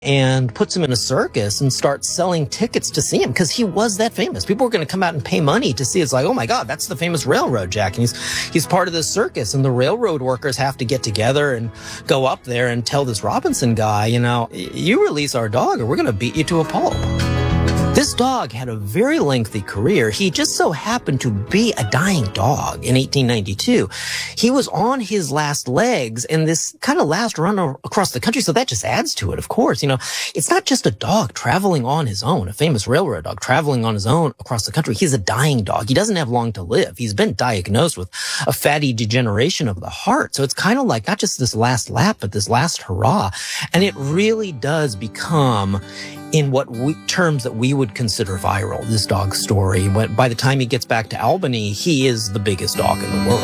and puts him in a circus and starts selling tickets to see him because he was that famous. People were going to come out and pay money to see. It's like, oh my God, that's the famous Railroad Jack. And he's part of this circus, and the railroad workers have to get together and go up there and tell this Robinson guy, you release our dog or we're going to beat you to a pulp. This dog had a very lengthy career. He just so happened to be a dying dog in 1892. He was on his last legs in this kind of last run across the country, so that just adds to it, of course. It's not just a dog traveling on his own, a famous railroad dog traveling on his own across the country. He's a dying dog. He doesn't have long to live. He's been diagnosed with a fatty degeneration of the heart. So it's kind of like not just this last lap, but this last hurrah. And it really does become in terms that we would consider viral, this dog's story. But by the time he gets back to Albany, he is the biggest dog in the world.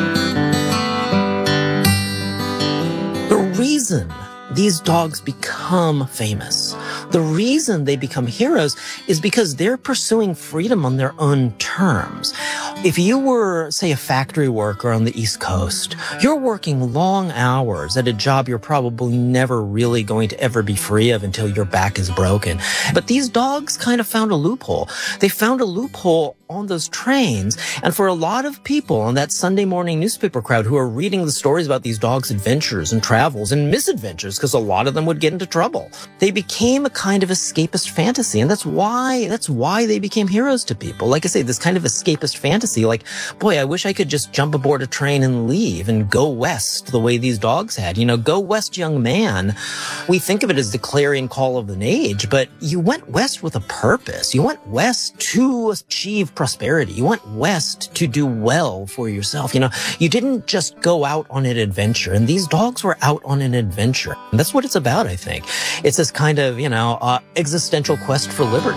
The reason these dogs become famous, the reason they become heroes is because they're pursuing freedom on their own terms. If you were, say, a factory worker on the East Coast, you're working long hours at a job you're probably never really going to ever be free of until your back is broken. But these dogs kind of found a loophole. They found a loophole on those trains. And for a lot of people on that Sunday morning newspaper crowd who are reading the stories about these dogs' adventures and travels and misadventures, because a lot of them would get into trouble, they became a kind of escapist fantasy. And that's why they became heroes to people. Like I say, this kind of escapist fantasy, like, boy, I wish I could just jump aboard a train and leave and go west the way these dogs had. Go west, young man. We think of it as the clarion call of an age, but you went west with a purpose. You went west to achieve prosperity. You went west to do well for yourself. You didn't just go out on an adventure, and these dogs were out on an adventure. And that's what it's about, I think. It's this kind of, existential quest for liberty.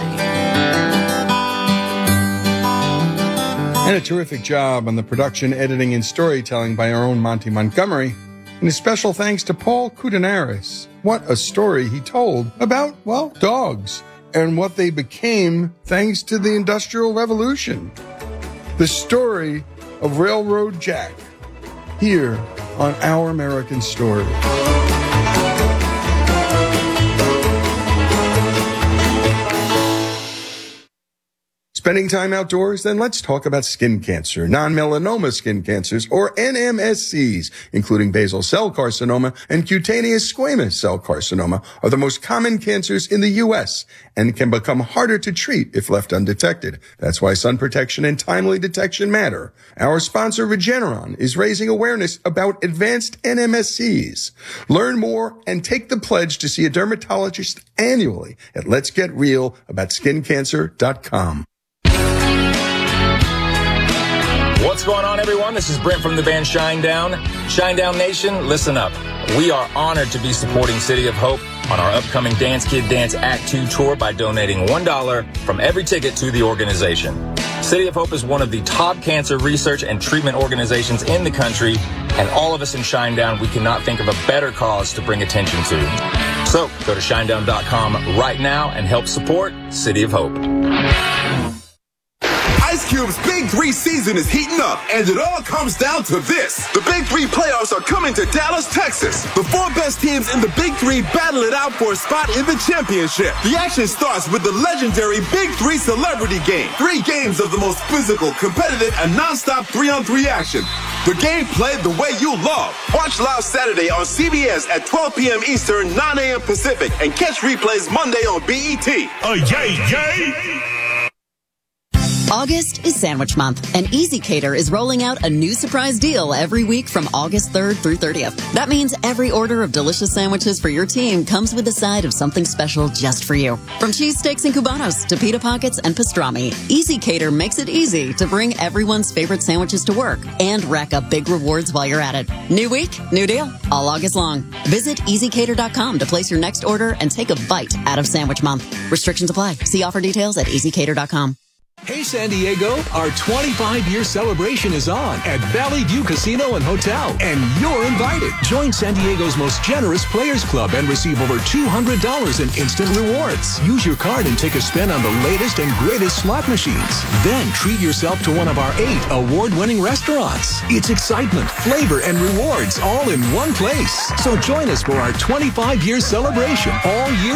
And a terrific job on the production, editing, and storytelling by our own Monty Montgomery. And a special thanks to Paul Koudounaris. What a story he told about, dogs and what they became thanks to the Industrial Revolution. The story of Railroad Jack, here on Our American Story. Spending time outdoors? Then let's talk about skin cancer. Non-melanoma skin cancers, or NMSCs, including basal cell carcinoma and cutaneous squamous cell carcinoma, are the most common cancers in the U.S. and can become harder to treat if left undetected. That's why sun protection and timely detection matter. Our sponsor, Regeneron, is raising awareness about advanced NMSCs. Learn more and take the pledge to see a dermatologist annually at letsgetrealaboutSkinCancer.com. What's going on, everyone? This is Brent from the band Shinedown. Shinedown Nation, listen up. We are honored to be supporting City of Hope on our upcoming Dance Kid Dance Act 2 tour by donating $1 from every ticket to the organization. City of Hope is one of the top cancer research and treatment organizations in the country, and all of us in Shinedown, we cannot think of a better cause to bring attention to. So go to shinedown.com right now and help support City of Hope. Ice Cube's Big 3 season is heating up, and it all comes down to this. The Big 3 playoffs are coming to Dallas, Texas. The 4 best teams in the Big 3 battle it out for a spot in the championship. The action starts with the legendary Big 3 Celebrity Game. 3 games of the most physical, competitive, and nonstop 3-on-3 action. The game played the way you love. Watch live Saturday on CBS at 12 p.m. Eastern, 9 a.m. Pacific, and catch replays Monday on BET. Yay! August is Sandwich Month, and Easy Cater is rolling out a new surprise deal every week from August 3rd through 30th. That means every order of delicious sandwiches for your team comes with a side of something special just for you. From cheesesteaks and cubanos to pita pockets and pastrami, Easy Cater makes it easy to bring everyone's favorite sandwiches to work and rack up big rewards while you're at it. New week, new deal, all August long. Visit EasyCater.com to place your next order and take a bite out of Sandwich Month. Restrictions apply. See offer details at EasyCater.com. Hey San Diego, our 25-year celebration is on at Valley View Casino and Hotel, and you're invited. Join San Diego's most generous Players Club and receive over $200 in instant rewards. Use your card and take a spin on the latest and greatest slot machines. Then treat yourself to one of our 8 award-winning restaurants. It's excitement, flavor, and rewards all in one place. So join us for our 25-year celebration all year